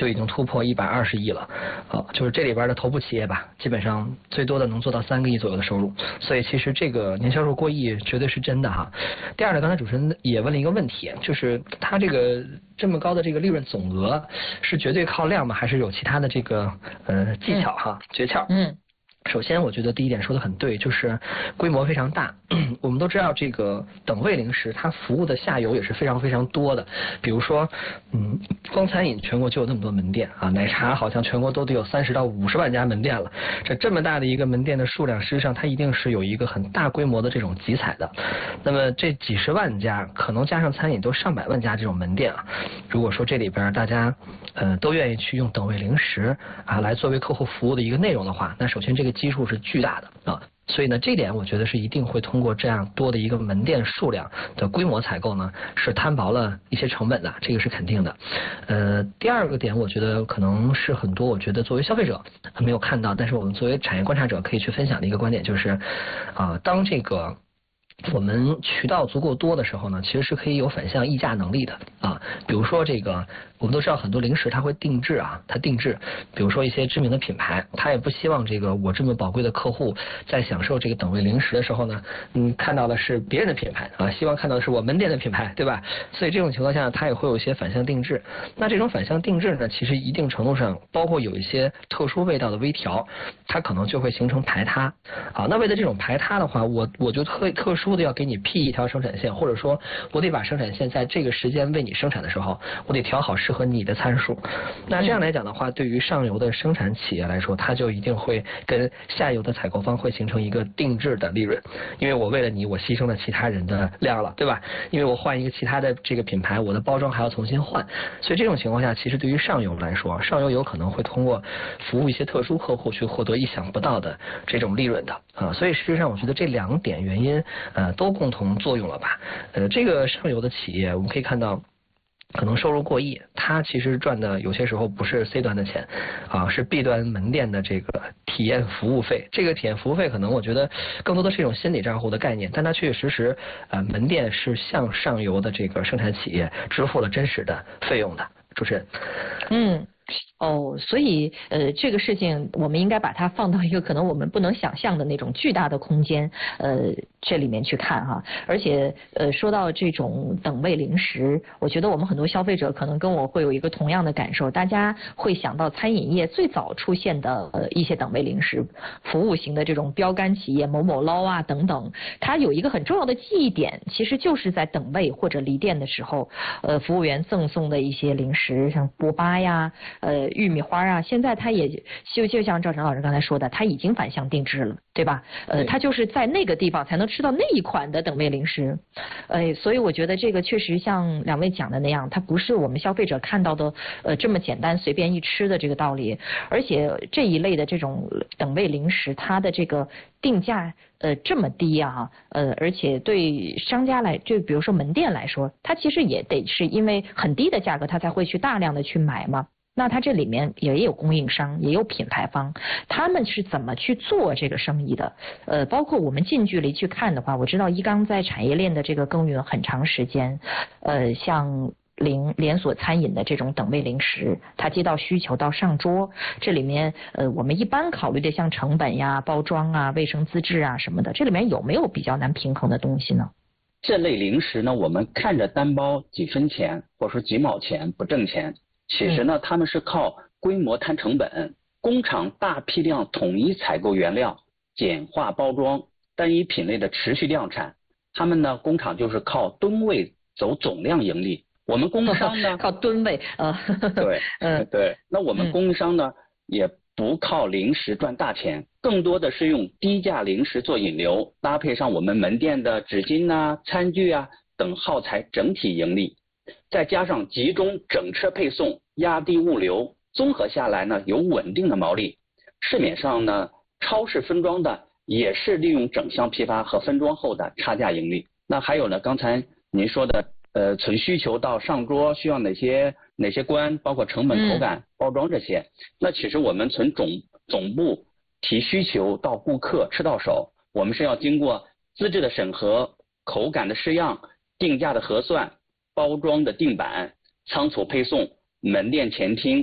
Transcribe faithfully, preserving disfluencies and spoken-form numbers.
就已经突破一百二十亿了，啊，就是这里边的头部企业吧，基本上最多的能做到三个亿左右的收入，所以其实这个年销售过亿绝对是真的哈。第二呢，刚才主持人也问了一个问题，就是它这个这么高的这个利润总额是绝对靠量吗？还是有其他的这个呃技巧哈、嗯、诀窍？嗯。首先，我觉得第一点说的很对，就是规模非常大。我们都知道，这个等位零食它服务的下游也是非常非常多的。比如说，嗯，光餐饮全国就有那么多门店啊，奶茶好像全国都得有三十到五十万家门店了。这这么大的一个门店的数量，实际上它一定是有一个很大规模的这种集采的。那么这几十万家，可能加上餐饮都上百万家这种门店啊。如果说这里边大家呃都愿意去用等位零食啊来作为客户服务的一个内容的话，那首先这个基数是巨大的啊，所以呢，这点我觉得是一定会通过这样多的一个门店数量的规模采购呢，是摊薄了一些成本的，这个是肯定的。呃，第二个点，我觉得可能是很多，我觉得作为消费者没有看到，但是我们作为产业观察者可以去分享的一个观点就是，啊、呃，当这个我们渠道足够多的时候呢，其实是可以有反向议价能力的啊。比如说这个，我们都知道很多零食它会定制啊，它定制，比如说一些知名的品牌，它也不希望这个我这么宝贵的客户在享受这个等位零食的时候呢，嗯，看到的是别人的品牌啊，希望看到的是我门店的品牌，对吧？所以这种情况下，它也会有一些反向定制。那这种反向定制呢，其实一定程度上包括有一些特殊味道的微调，它可能就会形成排他啊。那为了这种排他的话，我我就特特殊的要给你辟一条生产线，或者说我得把生产线在这个时间为你生产的时候，我得调好适合你的参数。那这样来讲的话，对于上游的生产企业来说，它就一定会跟下游的采购方会形成一个定制的利润，因为我为了你，我牺牲了其他人的量了，对吧？因为我换一个其他的这个品牌，我的包装还要重新换，所以这种情况下，其实对于上游来说，上游有可能会通过服务一些特殊客户去获得意想不到的这种利润的啊。所以实际上，我觉得这两点原因呃都共同作用了吧。呃，这个上游的企业，我们可以看到。可能收入过亿，它其实赚的有些时候不是 C 端的钱，啊，是 B 端门店的这个体验服务费。这个体验服务费可能我觉得更多的是一种心理账户的概念，但它确确实实，呃，门店是向上游的这个生产企业支付了真实的费用的。主持人， 嗯。哦，所以呃，这个事情我们应该把它放到一个可能我们不能想象的那种巨大的空间，呃，这里面去看哈。而且呃，说到这种等位零食，我觉得我们很多消费者可能跟我会有一个同样的感受，大家会想到餐饮业最早出现的呃一些等位零食，服务型的这种标杆企业某某捞啊等等，它有一个很重要的记忆点，其实就是在等位或者离店的时候，呃，服务员赠送的一些零食，像波巴呀。呃，玉米花啊，现在它也就就像赵晨老师刚才说的，它已经反向定制了，对吧？呃，它就是在那个地方才能吃到那一款的等位零食，呃，所以我觉得这个确实像两位讲的那样，它不是我们消费者看到的呃这么简单随便一吃的这个道理，而且这一类的这种等位零食，它的这个定价呃这么低啊，呃，而且对商家来，就比如说门店来说，它其实也得是因为很低的价格，它才会去大量的去买嘛。那它这里面也有供应商，也有品牌方，他们是怎么去做这个生意的？呃，包括我们近距离去看的话，我知道一刚在产业链的这个耕耘很长时间，呃，像零连锁餐饮的这种等位零食，它接到需求到上桌，这里面呃，我们一般考虑的像成本呀、包装啊、卫生资质啊什么的，这里面有没有比较难平衡的东西呢？ 这类零食呢，我们看着单包几分钱或者说几毛钱不挣钱。其实呢，他们是靠规模摊成本，工厂大批量统一采购原料，简化包装，单一品类的持续量产。他们呢，工厂就是靠吨位走总量盈利。我们供应商呢， 靠吨位，呃， 对，嗯，对。那我们供应商呢，也不靠零食赚大钱，更多的是用低价零食做引流，搭配上我们门店的纸巾啊、餐具啊等耗材，整体盈利。再加上集中整车配送，压低物流，综合下来呢，有稳定的毛利。市面上呢，超市分装的也是利用整箱批发和分装后的差价盈利。那还有呢，刚才您说的，呃，从需求到上桌需要哪些哪些关，包括成本、口感、包装这些。那其实我们从总总部提需求到顾客吃到手，我们是要经过资质的审核、口感的试样、定价的核算。包装的定版、仓储配送、门店前厅